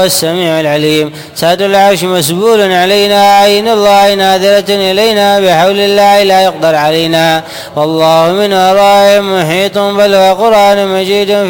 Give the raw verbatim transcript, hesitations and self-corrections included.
السميع العليم. ساد العرش مسبول علينا، عين الله ناظرة إلينا، بحول الله لا يقدر علينا، والله من ورائهم محيط، بل هو قرآن مجيد